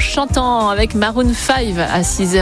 chantant avec Maroon 5 à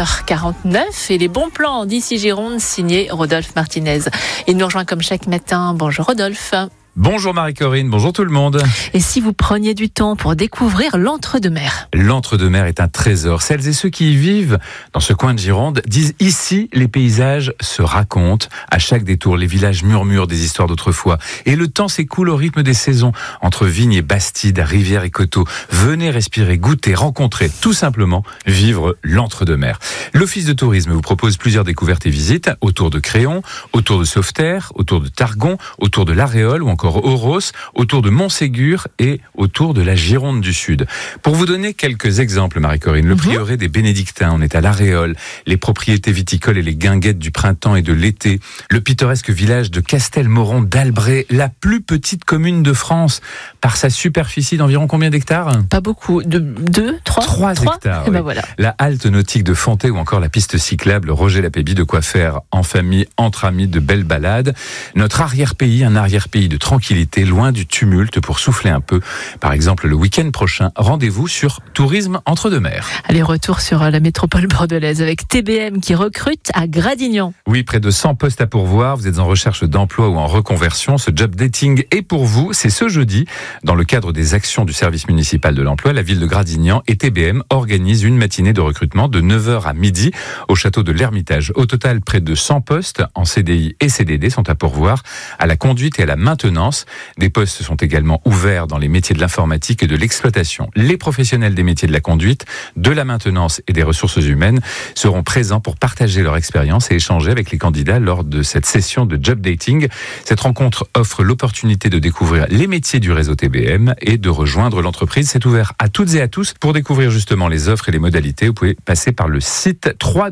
6h49 et les bons plans d'ici Gironde signé Rodolphe Martinez. Il nous rejoint comme chaque matin. Bonjour Rodolphe. Bonjour Marie-Corinne, bonjour tout le monde. Et si vous preniez du temps pour découvrir l'Entre-deux-Mers? L'Entre-deux-Mers est un trésor. Celles et ceux qui y vivent dans ce coin de Gironde disent ici, les paysages se racontent. À chaque détour, les villages murmurent des histoires d'autrefois. Et le temps s'écoule au rythme des saisons. Entre vignes et bastides, rivières et coteaux. Venez respirer, goûter, rencontrer, tout simplement vivre l'Entre-deux-Mers. L'Office de tourisme vous propose plusieurs découvertes et visites autour de Créon, autour de Sauveterre, autour de Targon, autour de l'Aréole ou encore Oros, autour de Montségur et autour de la Gironde du Sud. Pour vous donner quelques exemples, Marie-Corinne, le prieuré des Bénédictins, on est à l'Aréole, les propriétés viticoles et les guinguettes du printemps et de l'été, le pittoresque village de Castelmoron d'Albret, la plus petite commune de France, par sa superficie d'environ combien d'hectares? Pas beaucoup, de 2, 3 hectares. Et ben voilà. La halte nautique de Fontaine ou encore la piste cyclable Roger Lapébie, de quoi faire en famille, entre amis, de belles balades. Notre arrière-pays, un arrière-pays de tranquillité, loin du tumulte pour souffler un peu. Par exemple, le week-end prochain, rendez-vous sur Tourisme Entre-deux-Mers. Allez, retour sur la métropole bordelaise avec TBM qui recrute à Gradignan. Oui, près de 100 postes à pourvoir. Vous êtes en recherche d'emploi ou en reconversion. Ce job dating est pour vous. C'est ce jeudi. Dans le cadre des actions du service municipal de l'emploi, la ville de Gradignan et TBM organisent une matinée de recrutement de 9h à midi au château de l'Ermitage. Au total, près de 100 postes en CDI et CDD sont à pourvoir à la conduite et à la maintenance. Des postes sont également ouverts dans les métiers de l'informatique et de l'exploitation. Les professionnels des métiers de la conduite, de la maintenance et des ressources humaines seront présents pour partager leur expérience et échanger avec les candidats lors de cette session de job dating. Cette rencontre offre l'opportunité de découvrir les métiers du réseau TBM et de rejoindre l'entreprise. C'est ouvert à toutes et à tous. Pour découvrir justement les offres et les modalités, vous pouvez passer par le site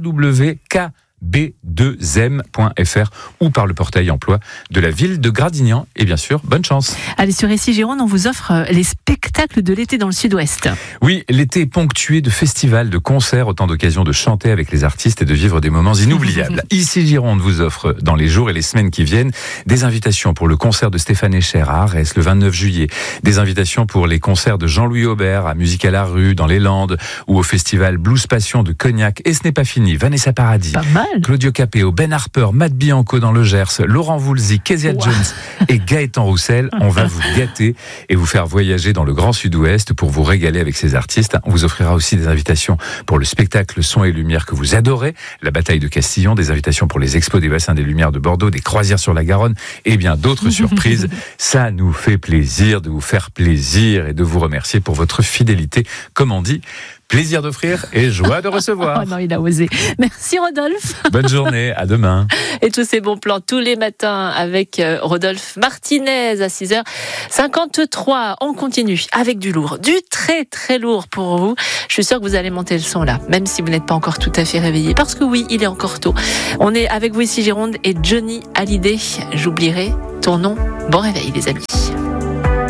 www.b2m.fr ou par le portail emploi de la ville de Gradignan. Et bien sûr, bonne chance. Allez, sur Ici Gironde, on vous offre les spectacles de l'été dans le sud-ouest. Oui, l'été est ponctué de festivals, de concerts, autant d'occasions de chanter avec les artistes et de vivre des moments inoubliables. Ici Gironde vous offre, dans les jours et les semaines qui viennent, des invitations pour le concert de Stéphane Echer à Arès le 29 juillet, des invitations pour les concerts de Jean-Louis Aubert à Musique à la rue, dans les Landes, ou au festival Blues Passion de Cognac. Et ce n'est pas fini, Vanessa Paradis, Pas mal. Claudio Capéo, Ben Harper, Matt Bianco dans le Gers, Laurent Voulzy, Kezia Jones et Gaëtan Roussel. On va vous gâter et vous faire voyager dans le Grand Sud-Ouest pour vous régaler avec ces artistes. On vous offrira aussi des invitations pour le spectacle Son et Lumière que vous adorez, la bataille de Castillon, des invitations pour les expos des bassins des Lumières de Bordeaux, des croisières sur la Garonne et bien d'autres surprises. Ça nous fait plaisir de vous faire plaisir et de vous remercier pour votre fidélité. Comme on dit, plaisir d'offrir et joie de recevoir. Oh non, il a osé. Merci Rodolphe. Bonne journée, à demain. Et tous ces bons plans tous les matins avec Rodolphe Martinez à 6h53. On continue avec du lourd, du très très lourd pour vous. Je suis sûre que vous allez monter le son là, même si vous n'êtes pas encore tout à fait réveillé. Parce que oui, il est encore tôt. On est avec vous ici Gironde et Johnny Hallyday. J'oublierai ton nom. Bon réveil les amis.